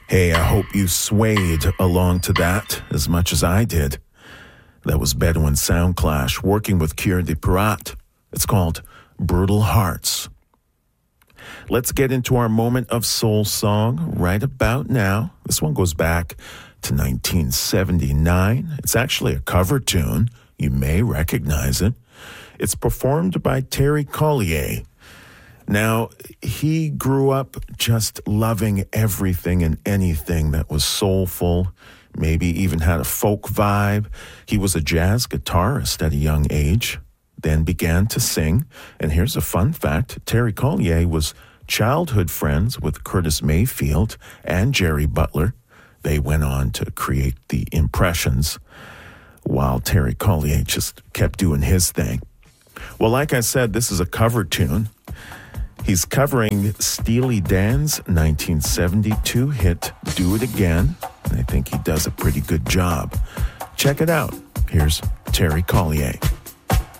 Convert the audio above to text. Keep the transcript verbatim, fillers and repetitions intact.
Hey, I hope you swayed along to that as much as I did. That was Bedouin Soundclash working with Cœur de Pirate. It's called Brutal Hearts. Let's get into our moment of soul song right about now. This one goes back to nineteen seventy-nine. It's actually a cover tune. You may recognize it. It's performed by Terry Collier. Now, he grew up just loving everything and anything that was soulful, maybe even had a folk vibe. He was a jazz guitarist at a young age, then began to sing. And here's a fun fact. Terry Collier was childhood friends with Curtis Mayfield and Jerry Butler. They went on to create the Impressions while Terry Collier just kept doing his thing. Well, like I said, this is a cover tune. He's covering Steely Dan's nineteen seventy-two hit, Do It Again. And I think he does a pretty good job. Check it out. Here's Terry Collier.